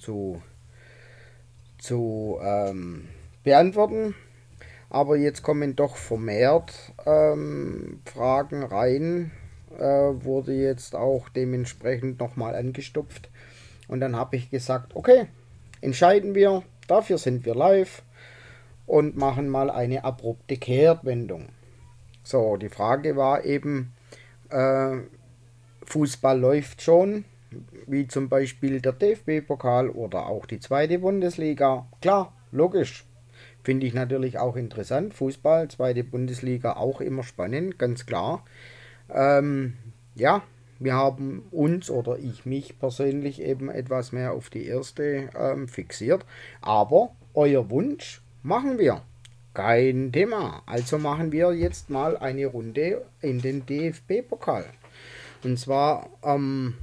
zu beantworten. Aber jetzt kommen doch vermehrt Fragen rein. Wurde jetzt auch dementsprechend nochmal angestupft. Und dann habe ich gesagt, okay, entscheiden wir, dafür sind wir live und machen mal eine abrupte Kehrtwendung. So, die Frage war eben, äh, Fußball läuft schon, wie zum Beispiel der DFB-Pokal oder auch die zweite Bundesliga. Klar, logisch. Finde ich natürlich auch interessant. Fußball, zweite Bundesliga auch immer spannend, ganz klar. Ähm, ja, wir haben uns oder ich mich persönlich eben etwas mehr auf die erste fixiert. Aber euer Wunsch machen wir. Kein Thema. Also machen wir jetzt mal eine Runde in den DFB-Pokal. Und zwar am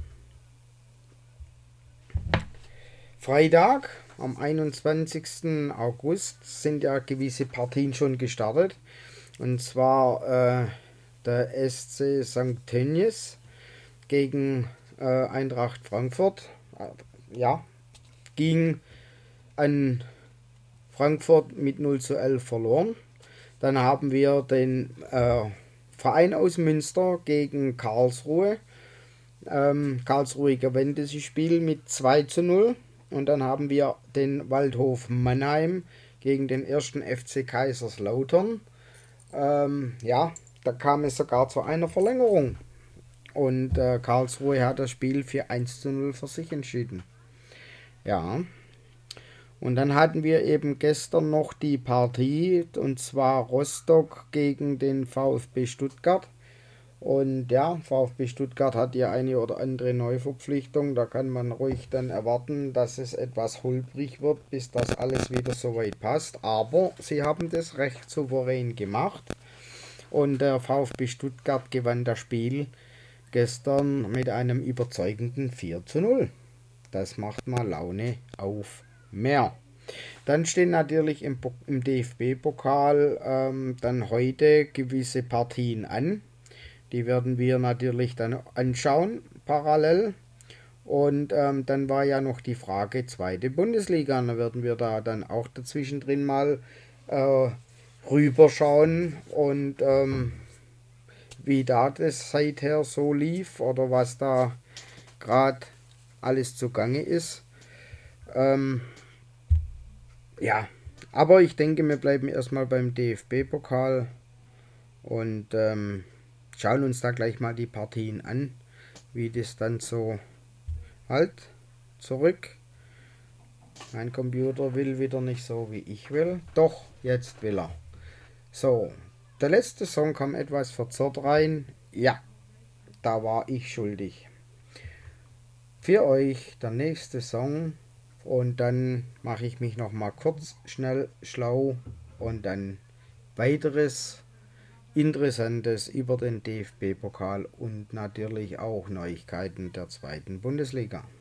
Freitag, am 21. August, sind ja gewisse Partien schon gestartet. Und zwar der SC St. Tönnies gegen Eintracht Frankfurt. Ja, ging an Frankfurt mit 0:11 verloren. Dann haben wir den Verein aus Münster gegen Karlsruhe. Karlsruhe gewinnt dieses Spiel mit 2:0. Und dann haben wir den Waldhof Mannheim gegen den ersten FC Kaiserslautern. Ja, da kam es sogar zu einer Verlängerung. Und Karlsruhe hat das Spiel für 1:0 für sich entschieden. Ja, und dann hatten wir eben gestern noch die Partie, und zwar Rostock gegen den VfB Stuttgart. Und ja, VfB Stuttgart hat ja eine oder andere Neuverpflichtung. Da kann man ruhig dann erwarten, dass es etwas holprig wird, bis das alles wieder so weit passt. Aber sie haben das recht souverän gemacht. Und der VfB Stuttgart gewann das Spiel gestern mit einem überzeugenden 4:0. Das macht mal Laune auf mehr. Dann stehen natürlich im DFB-Pokal dann heute gewisse Partien an. Die werden wir natürlich dann anschauen, parallel. Und dann war ja noch die Frage zweite Bundesliga. Da werden wir da dann auch dazwischen drin mal rüberschauen und wie da das seither so lief oder was da gerade alles zugange ist. Ja, aber ich denke, wir bleiben erstmal beim DFB-Pokal und schauen uns da gleich mal die Partien an, wie das dann so halt zurück. Mein Computer will wieder nicht so, wie ich will. Doch, jetzt will er. So, der letzte Song kam etwas verzerrt rein. Ja, da war ich schuldig. Für euch der nächste Song und dann mache ich mich noch mal kurz schnell schlau und dann weiteres Interessantes über den DFB-Pokal und natürlich auch Neuigkeiten der zweiten Bundesliga.